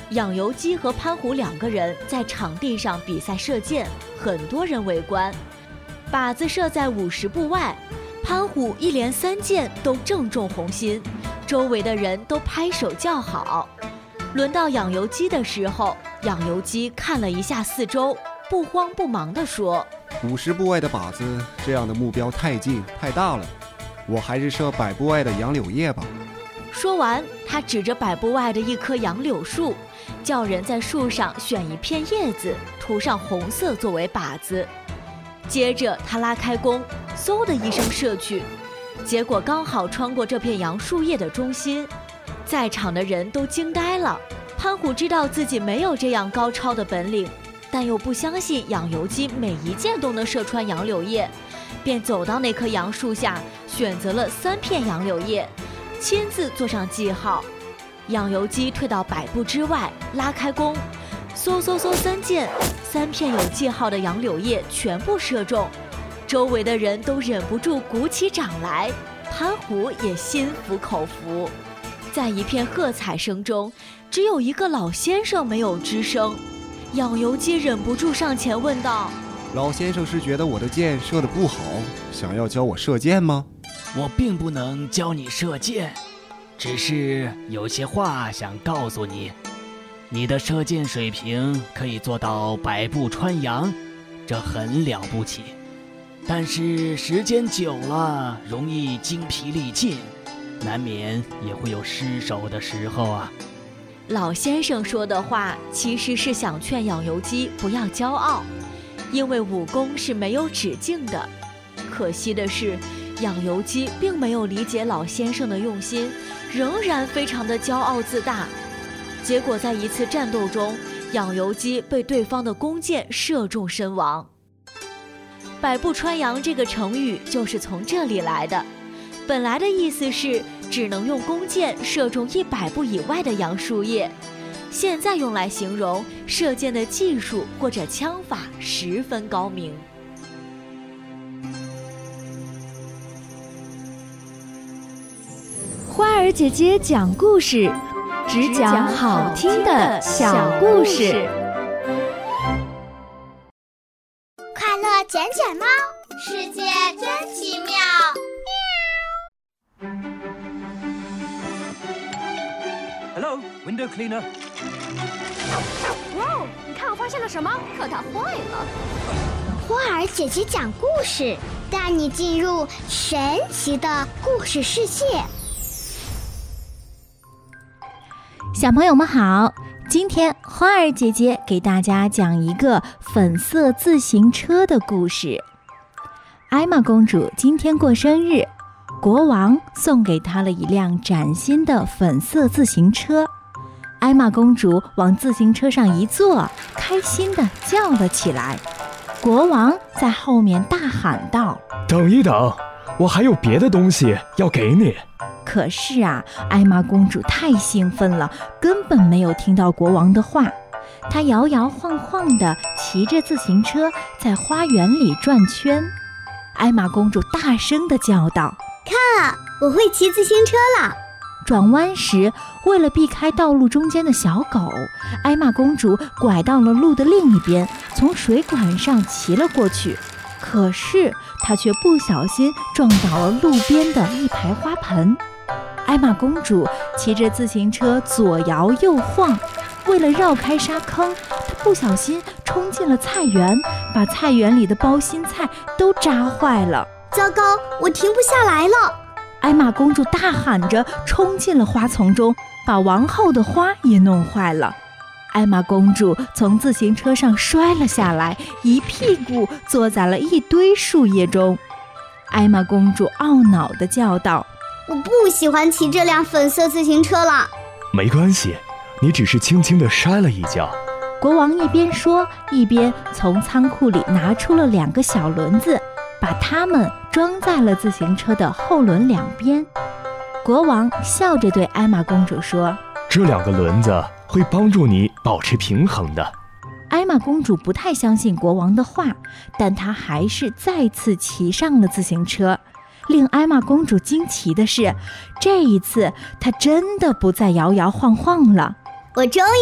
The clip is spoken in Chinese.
养由基和潘虎2个人在场地上比赛射箭，很多人围观。靶子射在50步外，潘虎一连3箭都正中红心，周围的人都拍手叫好。轮到养由基的时候，养由基看了一下四周，不慌不忙地说 ：“50步外的靶子，这样的目标太近太大了，我还是射100步外的杨柳叶吧。” 说完，他指着100步外的一棵杨柳树，叫人在树上选一片叶子，涂上红色作为靶子。接着他拉开弓，嗖的一声射去，结果刚好穿过这片杨树叶的中心。在场的人都惊呆了。潘虎知道自己没有这样高超的本领，但又不相信养由基每一箭都能射穿杨柳叶，便走到那棵杨树下，选择了3片杨柳叶，亲自做上记号。养由基退到100步之外，拉开弓，嗖3箭，3片有记号的杨柳叶全部射中，周围的人都忍不住鼓起掌来，潘虎也心服口服。在一片喝彩声中，只有一个老先生没有吱声。养由基忍不住上前问道：“ 老先生是觉得我的箭射得不好，想要教我射箭吗？”“ 我并不能教你射箭，只是有些话想告诉你。你的射箭水平可以做到100步穿杨，这很了不起。但是时间久了，容易精疲力尽，难免也会有失手的时候啊。” 老先生说的话其实是想劝养由基不要骄傲，因为武功是没有止境的。可惜的是，养由基并没有理解老先生的用心，仍然非常的骄傲自大。结果在一次战斗中，养由基被对方的弓箭射中身亡。100步穿杨这个成语就是从这里来的，本来的意思是只能用弓箭射中100步以外的杨树叶，现在用来形容射箭的技术或者枪法十分高明。 花儿姐姐讲故事，只讲好听的小故事。 快乐卷卷猫，世界真奇妙。 Hello, window cleaner. 哇，你看我发现了什么？可它坏了。 花儿姐姐讲故事，带你进入神奇的故事世界。 小朋友们好，今天花儿姐姐给大家讲一个粉色自行车的故事。艾玛公主今天过生日，国王送给她了一辆崭新的粉色自行车。艾玛公主往自行车上一坐，开心地叫了起来。国王在后面大喊道：“ 等一等，我还有别的东西要给你。” 可是啊，艾玛公主太兴奋了，根本没有听到国王的话。她摇摇晃晃地骑着自行车在花园里转圈。艾玛公主大声地叫道：“ 看啊，我会骑自行车了！” 转弯时，为了避开道路中间的小狗，艾玛公主拐到了路的另一边，从水管上骑了过去。可是她却不小心撞倒了路边的一排花盆。艾玛公主骑着自行车左摇右晃，为了绕开沙坑，她不小心冲进了菜园，把菜园里的包心菜都扎坏了。 糟糕，我停不下来了！ 艾玛公主大喊着冲进了花丛中，把王后的花也弄坏了。艾玛公主从自行车上摔了下来，一屁股坐在了一堆树叶中。艾玛公主懊恼地叫道：“ 我不喜欢骑这辆粉色自行车了。” 没关系，你只是轻轻地摔了一跤。 国王一边说，一边从仓库里拿出了2个小轮子，把它们装在了自行车的后轮两边。国王笑着对艾玛公主说：“ 这2个轮子会帮助你保持平衡的。” 艾玛公主不太相信国王的话，但她还是再次骑上了自行车。令艾玛公主惊奇的是，这一次她真的不再摇摇晃晃了。 我终于